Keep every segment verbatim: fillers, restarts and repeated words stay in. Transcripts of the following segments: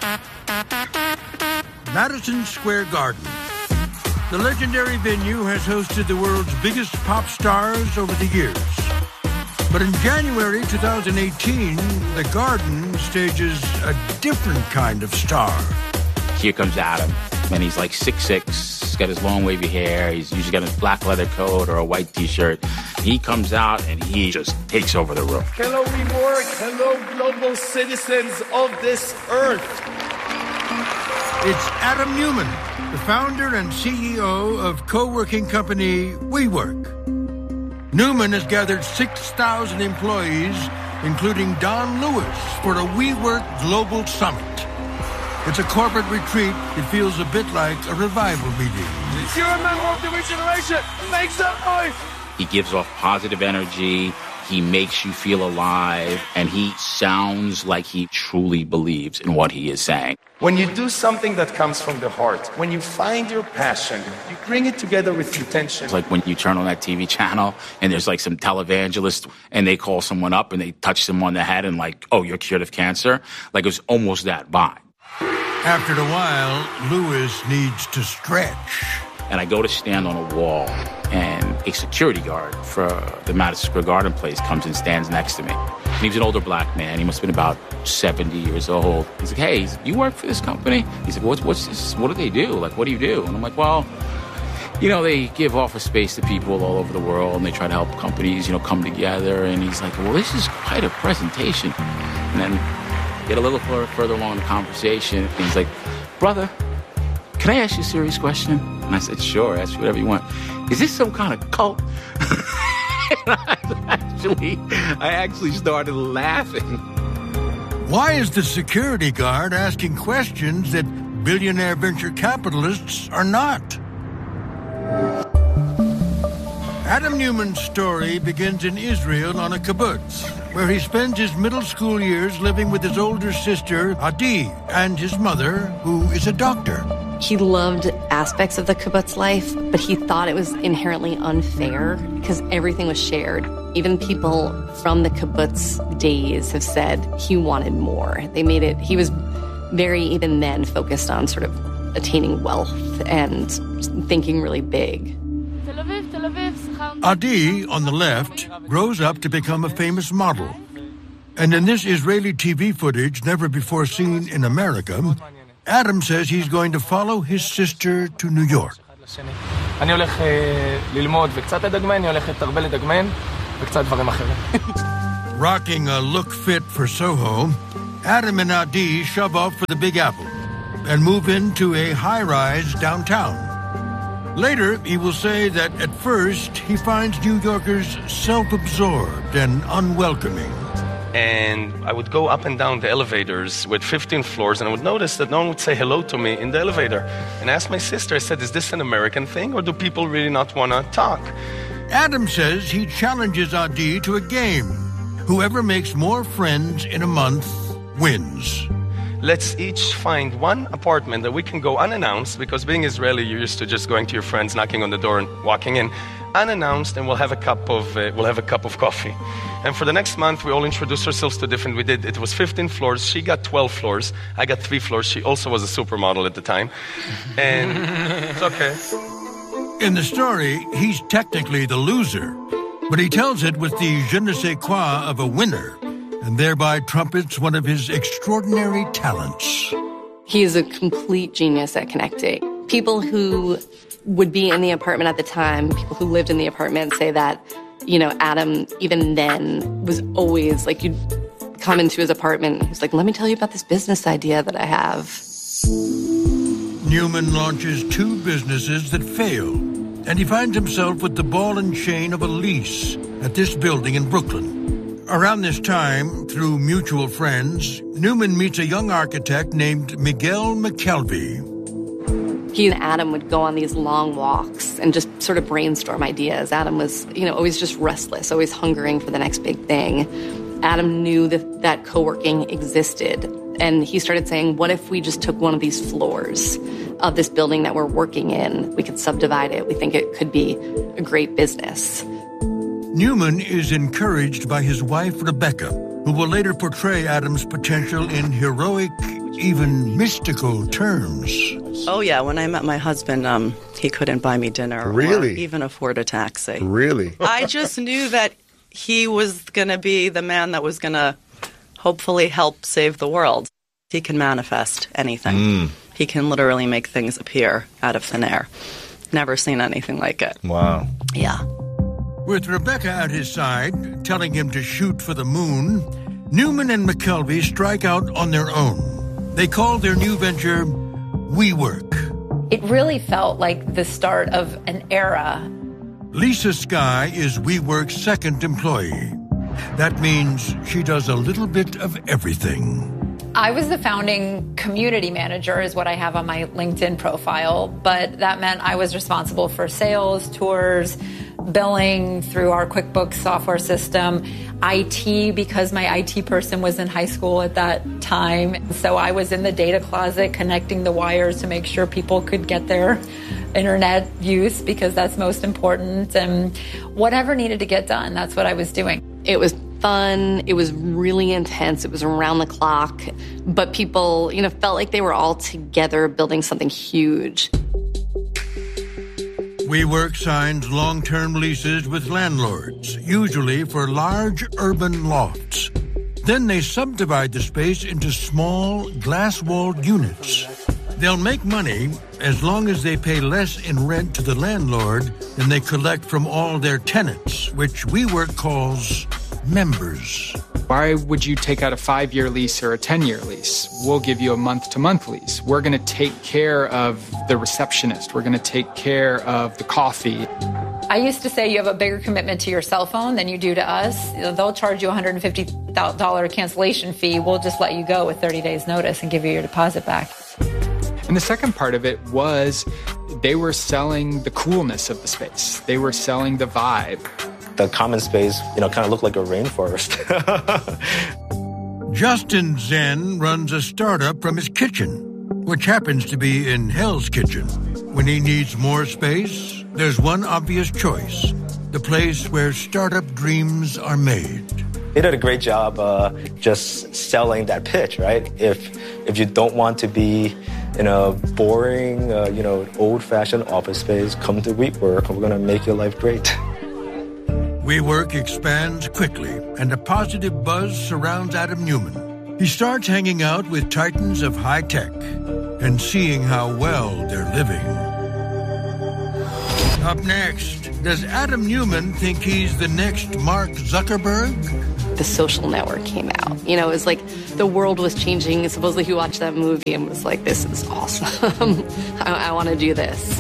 Madison Square Garden. The legendary venue has hosted the world's biggest pop stars over the years. But in January twenty eighteen, the Garden stages a different kind of star. Here comes Adam, and he's like six foot six, he's got his long wavy hair, he's usually got a black leather coat or a white t-shirt. He comes out and he just takes over the room. Hello, WeWork. Hello, global citizens of this earth. It's Adam Neumann, the founder and C E O of co-working company WeWork. Neumann has gathered six thousand employees, including Don Lewis, for a WeWork Global Summit. It's a corporate retreat. It feels a bit like a revival meeting. If you're a member of the regeneration, make some noise! He gives off positive energy, he makes you feel alive, and he sounds like he truly believes in what he is saying. When you do something that comes from the heart, when you find your passion, you bring it together with intention. It's like when you turn on that T V channel and there's like some televangelist and they call someone up and they touch them on the head and like, oh, you're cured of cancer. Like it was almost that vibe. After a while, Lewis needs to stretch. And I go to stand on a wall, and a security guard for the Madison Square Garden place comes and stands next to me. And he was an older black man. He must have been about seventy years old. He's like, hey, he's like, you work for this company? He's like, what's, what's this? What do they do? Like, what do you do? And I'm like, well, you know, they give office space to people all over the world, and they try to help companies, you know, come together. And he's like, well, this is quite a presentation. And then get a little further along in the conversation, and he's like, brother, can I ask you a serious question? And I said, sure, ask me whatever you want. Is this some kind of cult? And I actually, I actually started laughing. Why is the security guard asking questions that billionaire venture capitalists are not? Adam Neumann's story begins in Israel on a kibbutz, where he spends his middle school years living with his older sister, Adi, and his mother, who is a doctor. He loved aspects of the kibbutz life, but he thought it was inherently unfair because everything was shared. Even people from the kibbutz days have said he wanted more. They made it, he was very, even then, focused on sort of attaining wealth and thinking really big. Adi, on the left, grows up to become a famous model. And in this Israeli T V footage, never before seen in America, Adam says he's going to follow his sister to New York. Rocking a look fit for Soho, Adam and Adi shove off for the Big Apple and move into a high-rise downtown. Later, he will say that at first he finds New Yorkers self-absorbed and unwelcoming. And I would go up and down the elevators with fifteen floors, and I would notice that no one would say hello to me in the elevator. And I asked my sister, I said, is this an American thing, or do people really not want to talk? Adam says he challenges Adi to a game. Whoever makes more friends in a month wins. Let's each find one apartment that we can go unannounced, because being Israeli, you're used to just going to your friends, knocking on the door and walking in, unannounced, and we'll have a cup of uh, we'll have a cup of coffee. And for the next month, we all introduced ourselves to different. We did. It was fifteen floors. She got twelve floors. I got three floors. She also was a supermodel at the time, and it's okay. In the story, he's technically the loser, but he tells it with the je ne sais quoi of a winner, and thereby trumpets one of his extraordinary talents. He is a complete genius at connecting. People who would be in the apartment at the time, people who lived in the apartment say that, you know, Adam, even then, was always like, you'd come into his apartment, he's like, let me tell you about this business idea that I have. Neumann launches two businesses that fail, and he finds himself with the ball and chain of a lease at this building in Brooklyn. Around this time, through mutual friends, Neumann meets a young architect named Miguel McKelvey. He and Adam would go on these long walks and just sort of brainstorm ideas. Adam was, you know, always just restless, always hungering for the next big thing. Adam knew that, that co-working existed, and he started saying, what if we just took one of these floors of this building that we're working in? We could subdivide it. We think it could be a great business. Neumann is encouraged by his wife, Rebecca, who will later portray Adam's potential in heroic even mystical terms. Oh, yeah. When I met my husband, um, he couldn't buy me dinner Really? or even afford a taxi. Really? I just knew that he was going to be the man that was going to hopefully help save the world. He can manifest anything. Mm. He can literally make things appear out of thin air. Never seen anything like it. Wow. Yeah. With Rebecca at his side, telling him to shoot for the moon, Newman and McKelvey strike out on their own. They call their new venture WeWork. It really felt like the start of an era. Lisa Sky is WeWork's second employee. That means she does a little bit of everything. I was the founding community manager is what I have on my LinkedIn profile, but that meant I was responsible for sales, tours, billing through our QuickBooks software system, I T because my I T person was in high school at that time. So I was in the data closet connecting the wires to make sure people could get their internet use because that's most important. And whatever needed to get done, that's what I was doing. It was fun. It was really intense. It was around the clock. But people, you know, felt like they were all together building something huge. WeWork signs long-term leases with landlords, usually for large urban lofts. Then they subdivide the space into small, glass-walled units. They'll make money as long as they pay less in rent to the landlord than they collect from all their tenants, which WeWork calls members. Why would you take out a five-year lease or a ten-year lease? We'll give you a month-to-month lease. We're going to take care of the receptionist. We're going to take care of the coffee. I used to say you have a bigger commitment to your cell phone than you do to us. They'll charge you a one hundred fifty dollars cancellation fee. We'll just let you go with thirty days notice and give you your deposit back. And the second part of it was they were selling the coolness of the space. They were selling the vibe. The common space, you know, kind of looked like a rainforest. Justin Zen runs a startup from his kitchen, which happens to be in Hell's Kitchen. When he needs more space, there's one obvious choice, the place where startup dreams are made. They did a great job uh, just selling that pitch, right? If if you don't want to be in a boring, uh, you know, old-fashioned office space, come to WeWork. We're going to make your life great. WeWork expands quickly, and a positive buzz surrounds Adam Newman. He starts hanging out with titans of high tech and seeing how well they're living. Up next, does Adam Newman think he's the next Mark Zuckerberg? The Social Network came out. You know, it was like the world was changing. Supposedly he watched that movie and was like, this is awesome. I, I want to do this.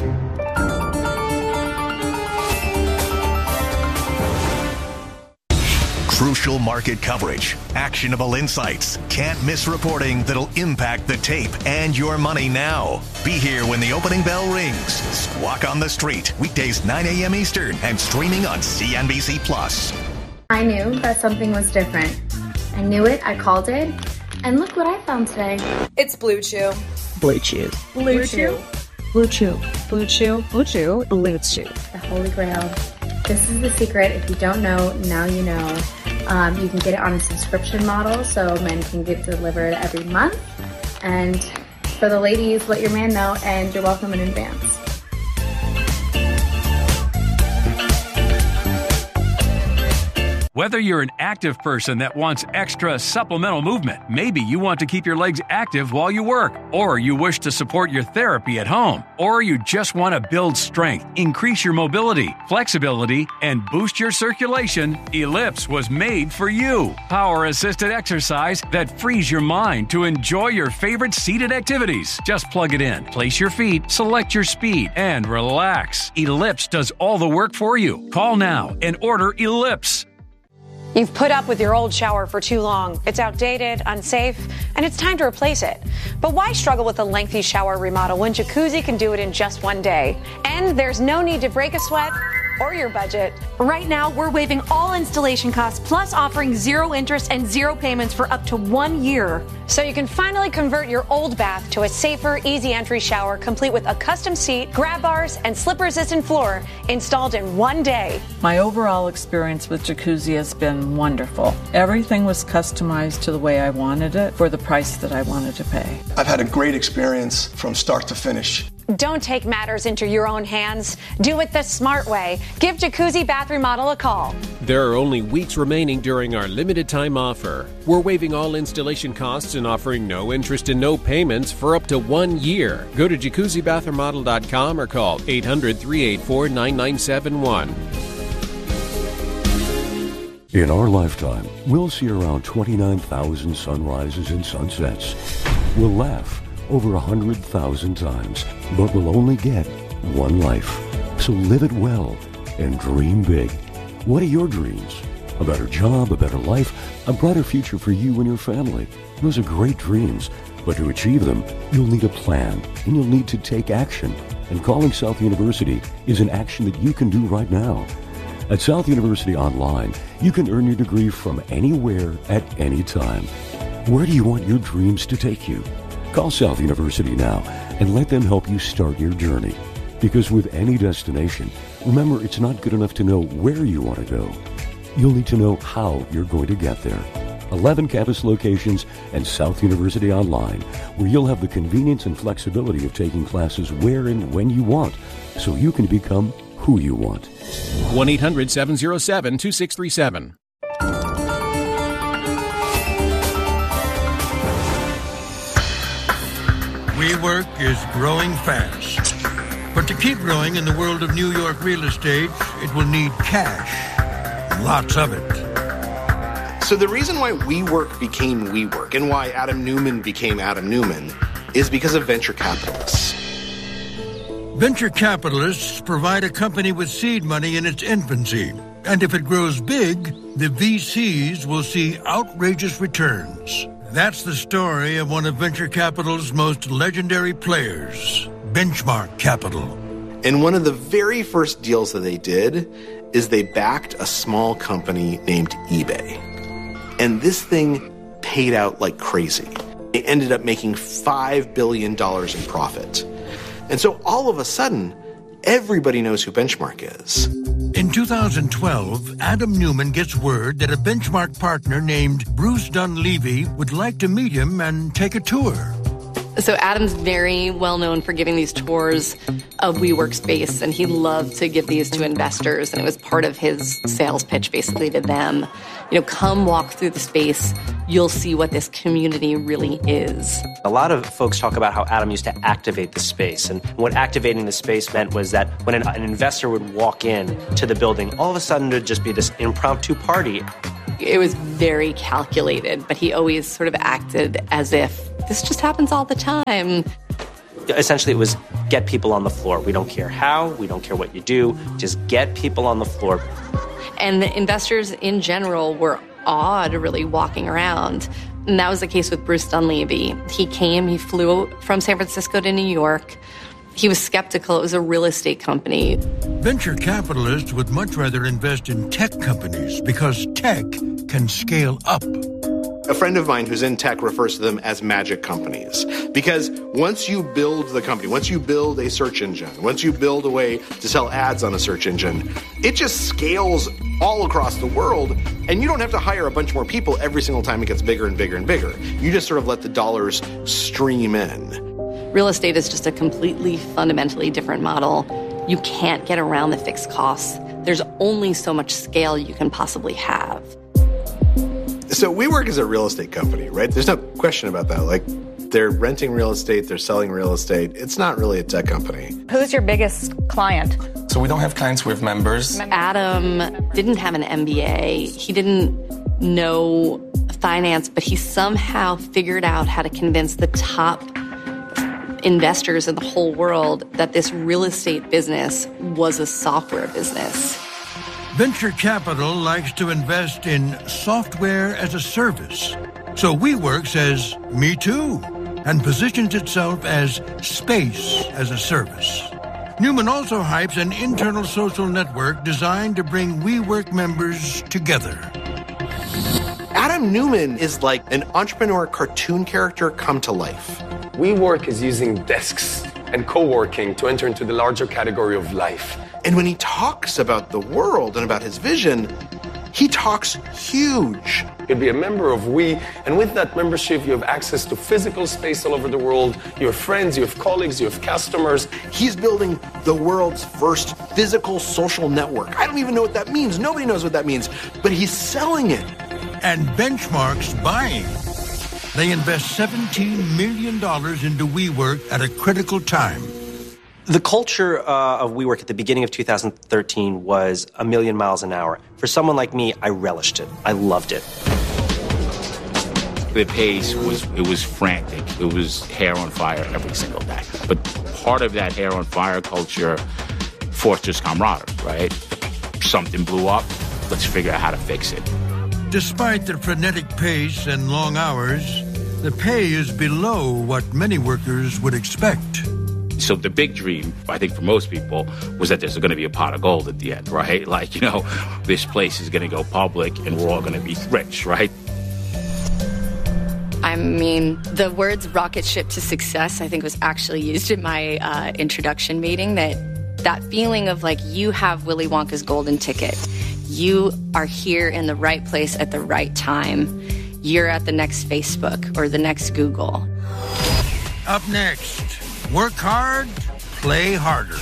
Crucial market coverage, actionable insights, can't miss reporting that'll impact the tape and your money now. Be here when the opening bell rings. Squawk on the Street, weekdays nine a.m. Eastern and streaming on C N B C Plus. I knew that something was different. I knew it, I called it, and look what I found today. It's Blue Chew. Blue Chew. Blue Chew. Blue Chew. Blue Chew. Blue Chew. Blue Chew. The Holy Grail. This is the secret. If you don't know, now you know. Um, you can get it on a subscription model, so men can get delivered every month. And for the ladies, let your man know, and you're welcome in advance. Whether you're an active person that wants extra supplemental movement, maybe you want to keep your legs active while you work, or you wish to support your therapy at home, or you just want to build strength, increase your mobility, flexibility, and boost your circulation, Ellipse was made for you. Power-assisted exercise that frees your mind to enjoy your favorite seated activities. Just plug it in, place your feet, select your speed, and relax. Ellipse does all the work for you. Call now and order Ellipse. You've put up with your old shower for too long. It's outdated, unsafe, and it's time to replace it. But why struggle with a lengthy shower remodel when Jacuzzi can do it in just one day? And there's no need to break a sweat or your budget. Right now, we're waiving all installation costs, plus offering zero interest and zero payments for up to one year. So you can finally convert your old bath to a safer, easy entry shower, complete with a custom seat, grab bars, and slip-resistant floor installed in one day. My overall experience with Jacuzzi has been wonderful. Everything was customized to the way I wanted it for the price that I wanted to pay. I've had a great experience from start to finish. Don't take matters into your own hands. Do it the smart way. Give Jacuzzi Bath Remodel a call. There are only weeks remaining during our limited time offer. We're waiving all installation costs and offering no interest and no payments for up to one year. Go to jacuzzi bath remodel dot com or call eight hundred, three eight four, nine nine seven one. In our lifetime, we'll see around twenty-nine thousand sunrises and sunsets. We'll laugh over one hundred thousand times, but we'll only get one life. So live it well and dream big. What are your dreams? A better job, a better life, a brighter future for you and your family. Those are great dreams, but to achieve them, you'll need a plan, and you'll need to take action. And calling South University is an action that you can do right now. At South University Online, you can earn your degree from anywhere at any time. Where do you want your dreams to take you? Call South University now and let them help you start your journey. Because with any destination, remember, it's not good enough to know where you want to go. You'll need to know how you're going to get there. eleven campus locations and South University Online, where you'll have the convenience and flexibility of taking classes where and when you want, so you can become who you want. one eight hundred, seven oh seven, two six three seven. WeWork is growing fast. But to keep growing in the world of New York real estate, it will need cash. Lots of it. So the reason why WeWork became WeWork and why Adam Neumann became Adam Neumann is because of venture capitalists. Venture capitalists provide a company with seed money in its infancy. And if it grows big, the V Cs will see outrageous returns. That's the story of one of venture capital's most legendary players, Benchmark Capital. And one of the very first deals that they did is they backed a small company named eBay. And this thing paid out like crazy. They ended up making five billion dollars in profit. And so all of a sudden, everybody knows who Benchmark is. In two thousand twelve, Adam Neumann gets word that a Benchmark partner named Bruce Dunleavy would like to meet him and take a tour. So Adam's very well known for giving these tours of WeWork space, and he loved to give these to investors, and it was part of his sales pitch basically to them. You know, come walk through the space. You'll see what this community really is. A lot of folks talk about how Adam used to activate the space. And what activating the space meant was that when an, an investor would walk in to the building, all of a sudden there'd just be this impromptu party. It was very calculated, but he always sort of acted as if this just happens all the time. Essentially, it was get people on the floor. We don't care how, we don't care what you do, just get people on the floor. And the investors in general were awed, really, walking around. And that was the case with Bruce Dunleavy. He came, he flew from San Francisco to New York. He was skeptical. It was a real estate company. Venture capitalists would much rather invest in tech companies because tech can scale up. A friend of mine who's in tech refers to them as magic companies. Because once you build the company, once you build a search engine, once you build a way to sell ads on a search engine, it just scales all across the world, and you don't have to hire a bunch more people every single time it gets bigger and bigger and bigger. You just sort of let the dollars stream in. Real estate is just a completely fundamentally different model. You can't get around the fixed costs. There's only so much scale you can possibly have. So WeWork is a real estate company, right? There's no question about that. Like, they're renting real estate, they're selling real estate. It's not really a tech company. Who's your biggest client? So we don't have clients, we have members. Adam didn't have an M B A. He didn't know finance, but he somehow figured out how to convince the top investors in the whole world that this real estate business was a software business. Venture capital likes to invest in software as a service. So WeWork says, me too, and positions itself as space as a service. Newman also hypes an internal social network designed to bring WeWork members together. Adam Newman is like an entrepreneur cartoon character come to life. WeWork is using desks and co-working to enter into the larger category of life. And when he talks about the world and about his vision, he talks huge. You'd be a member of We, and with that membership, you have access to physical space all over the world. You have friends, you have colleagues, you have customers. He's building the world's first physical social network. I don't even know what that means. Nobody knows what that means, but he's selling it. And Benchmark's buying. They invest seventeen million dollars into WeWork at a critical time. The culture uh, of WeWork at the beginning of two thousand thirteen was a million miles an hour. For someone like me, I relished it. I loved it. The pace was, it was frantic. It was hair on fire every single day. But part of that hair on fire culture fosters camaraderie, right? Something blew up, let's figure out how to fix it. Despite the frenetic pace and long hours, the pay is below what many workers would expect. So the big dream, I think for most people, was that there's going to be a pot of gold at the end, right? Like, you know, this place is going to go public and we're all going to be rich, right? I mean, the words rocket ship to success, I think, was actually used in my uh, introduction meeting, that that feeling of like you have Willy Wonka's golden ticket. You are here in the right place at the right time. You're at the next Facebook or the next Google. Up next, work hard, play harder.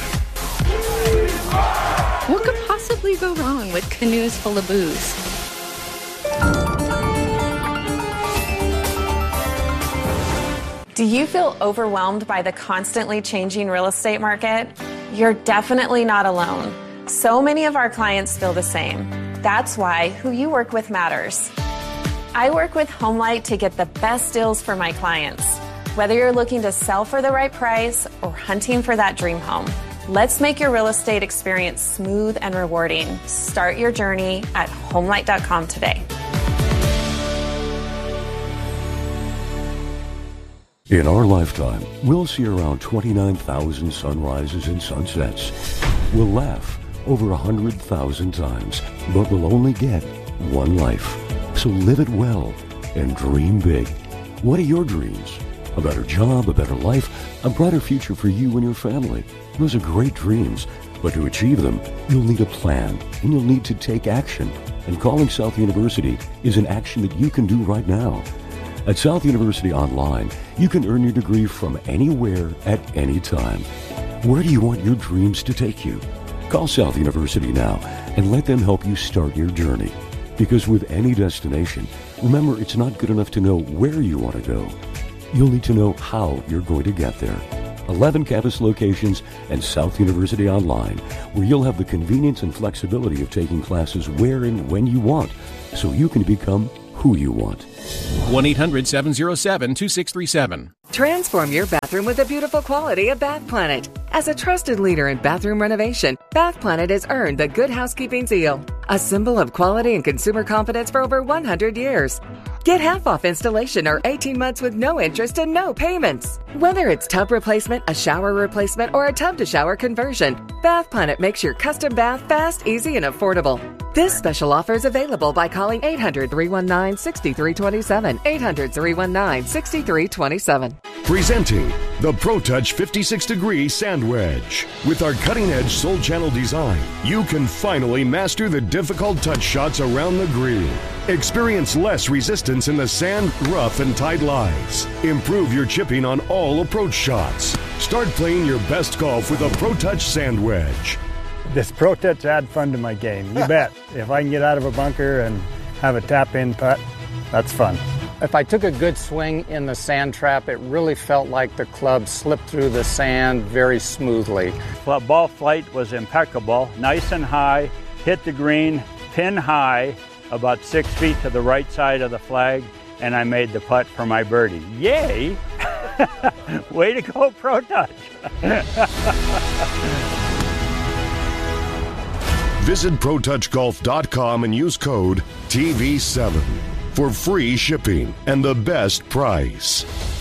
What could possibly go wrong with canoes full of booze? Do you feel overwhelmed by the constantly changing real estate market? You're definitely not alone. So many of our clients feel the same. That's why who you work with matters. I work with HomeLight to get the best deals for my clients. Whether you're looking to sell for the right price or hunting for that dream home, let's make your real estate experience smooth and rewarding. Start your journey at homelight dot com today. In our lifetime, we'll see around twenty-nine thousand sunrises and sunsets. We'll laugh over one hundred thousand times, but we'll only get one life. So live it well and dream big. What are your dreams? A better job, a better life, a brighter future for you and your family. Those are great dreams, but to achieve them, you'll need a plan, and you'll need to take action. And calling South University is an action that you can do right now. At South University Online, you can earn your degree from anywhere at any time. Where do you want your dreams to take you? Call South University now and let them help you start your journey. Because with any destination, remember, it's not good enough to know where you want to go. You'll need to know how you're going to get there. eleven campus locations and South University Online, where you'll have the convenience and flexibility of taking classes where and when you want, so you can become who you want. one eight hundred seven oh seven two six three seven. Transform your bathroom with the beautiful quality of Bath Planet. As a trusted leader in bathroom renovation, Bath Planet has earned the Good Housekeeping seal, a symbol of quality and consumer confidence for over one hundred years. Get half off installation or eighteen months with no interest and no payments. Whether it's tub replacement, a shower replacement, or a tub-to-shower conversion, Bath Planet makes your custom bath fast, easy, and affordable. This special offer is available by calling eight hundred, three one nine, six three two seven, eight hundred, three one nine, six three two seven. Presenting the ProTouch fifty-six degree Sand Wedge. With our cutting-edge Soul Channel design, you can finally master the difficult touch shots around the green. Experience less resistance in the sand, rough, and tight lies. Improve your chipping on all approach shots. Start playing your best golf with a ProTouch Sand Wedge. This ProTouch add fun to my game, you bet. If I can get out of a bunker and have a tap-in putt, that's fun. If I took a good swing in the sand trap, it really felt like the club slipped through the sand very smoothly. Well, ball flight was impeccable, nice and high, hit the green, pin high, about six feet to the right side of the flag, and I made the putt for my birdie. Yay! Way to go, ProTouch! Visit Pro Touch Golf dot com and use code T V seven for free shipping and the best price.